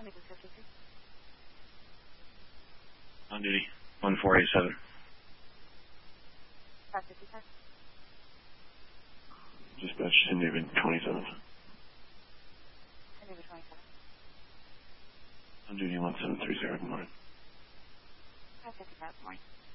On duty, 1487. 555. Dispatch to Newman, 27. Newman 27. On duty, 1730, good morning. 555, good morning.